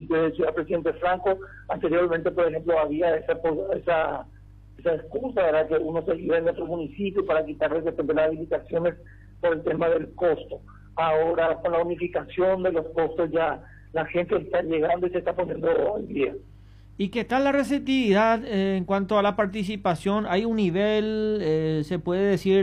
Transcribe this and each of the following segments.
decía el presidente Franco. Anteriormente, por ejemplo, había esa excusa, ¿verdad?, que uno se iba en otro municipio para quitarles de las habilitaciones por el tema del costo. Ahora, con la unificación de los costos, ya la gente está llegando y se está poniendo al día. ¿Y qué tal la receptividad en cuanto a la participación? ¿Hay un nivel, se puede decir,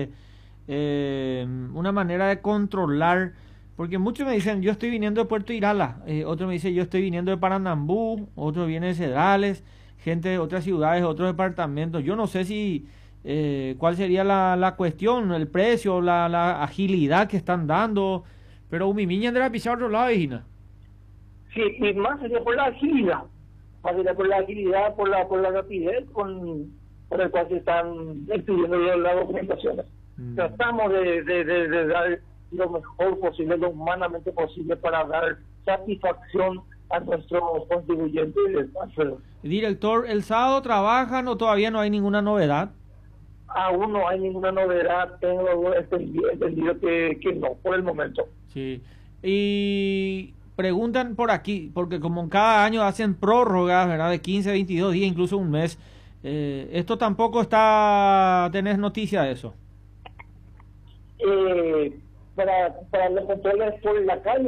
una manera de controlar? Porque muchos me dicen, yo estoy viniendo de Puerto Irala, otro me dice, yo estoy viniendo de Paranambú, otro viene de Cedrales, gente de otras ciudades, otros departamentos. Yo no sé si cuál sería la cuestión, el precio, la agilidad que están dando, pero mi niña de la pisar otro lado, Gina. Sí, y más sería por la agilidad, por la rapidez por el cual se están expidiendo las documentaciones. Tratamos de dar lo mejor posible, lo humanamente posible, para dar satisfacción a nuestros contribuyentes. Director, ¿el sábado trabajan o todavía no hay ninguna novedad? Aún no hay ninguna novedad, tengo entendido que no, por el momento. Sí. Y preguntan por aquí, porque como cada año hacen prórrogas, ¿verdad?, de 15, 22 días, incluso un mes. ¿Esto tampoco tenés noticia de eso? Para los controles por la calle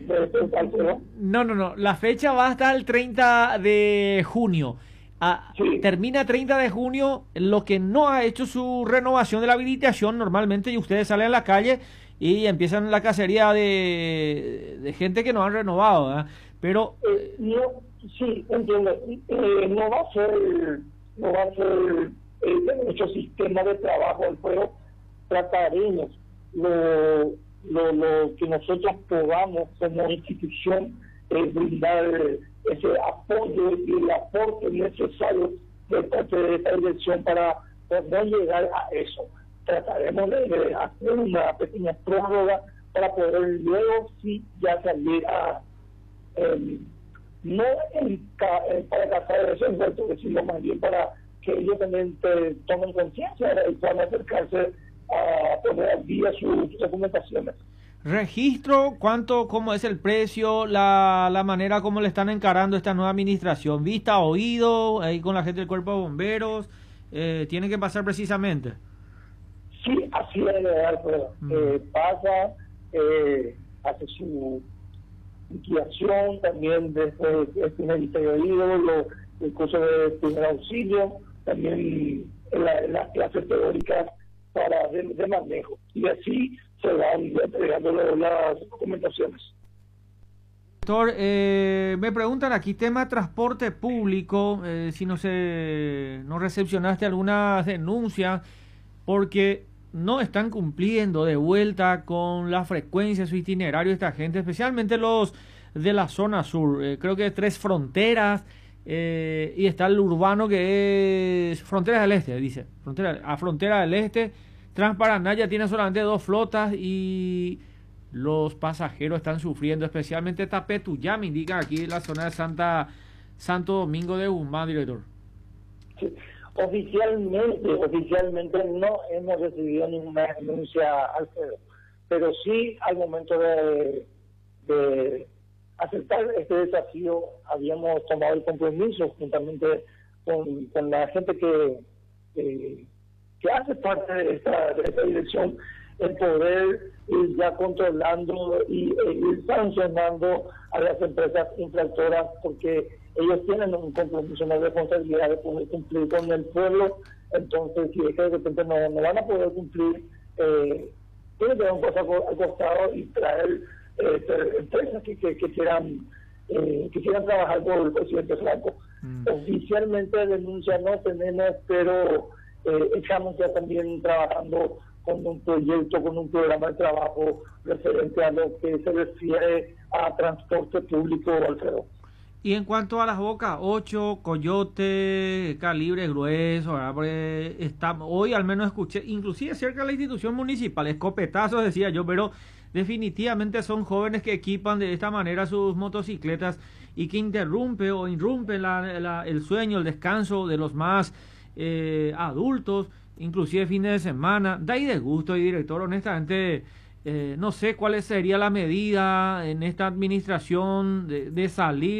No. La fecha va hasta el 30 de junio. Sí. Termina 30 de junio. Lo que no ha hecho su renovación de la habilitación, normalmente, y ustedes salen a la calle y empiezan la cacería de gente que no han renovado, ¿verdad? Pero sí, entiendo. No va a ser nuestro sistema de trabajo, pero trataremos lo que nosotros podamos como institución brindar ese apoyo y el aporte necesario de parte de esta dirección para poder llegar a eso. Trataremos de hacer una pequeña prórroga para poder luego sí ya salir a no para cazar ese envuelto, sino más bien para que ellos también tomen conciencia y puedan acercarse a poner al día sus documentaciones. Registro, cómo es el precio, la manera como le están encarando esta nueva administración, vista, oído, ahí con la gente del cuerpo de bomberos, tiene que pasar precisamente. Sí, así es, Alfredo. Pasa, hace su liquidación, también después tiene vista y oído, el curso de primer auxilio, también las clases teóricas de manejo, y así se van entregando las documentaciones. Doctor, me preguntan aquí, tema transporte público, si no recepcionaste alguna denuncia, porque no están cumpliendo de vuelta con la frecuencia, su itinerario, esta gente, especialmente los de la zona sur. Creo que 3 fronteras, y está el urbano que es Fronteras del Este, dice, Frontera del Este. Transparaná ya tiene solamente 2 flotas y los pasajeros están sufriendo, especialmente Tapetuyá, me indica aquí la zona de Santo Domingo de Guzmán, director. Sí. Oficialmente no hemos recibido ninguna denuncia, Alfredo, pero sí al momento de aceptar este desafío habíamos tomado el compromiso juntamente con la gente que hace parte de esta dirección, el poder ir ya controlando y ir sancionando a las empresas infractoras, porque ellos tienen un compromiso, una responsabilidad de poder cumplir con el pueblo. Entonces, si es que de repente no van a poder cumplir, tienen que dar un paso al costado y traer empresas que quieran trabajar por el presidente Franco. Oficialmente denuncia no tenemos, pero estamos ya también trabajando con un proyecto, con un programa de trabajo referente a lo que se refiere a transporte público, Alfredo. Y en cuanto a las bocas 8, Coyote, calibre grueso, hoy al menos escuché, inclusive cerca de la institución municipal, escopetazos decía yo, pero definitivamente son jóvenes que equipan de esta manera sus motocicletas y que irrumpen el sueño, el descanso de los más adultos, inclusive fines de semana. Da y de gusto, y director, honestamente no sé cuál sería la medida en esta administración de salir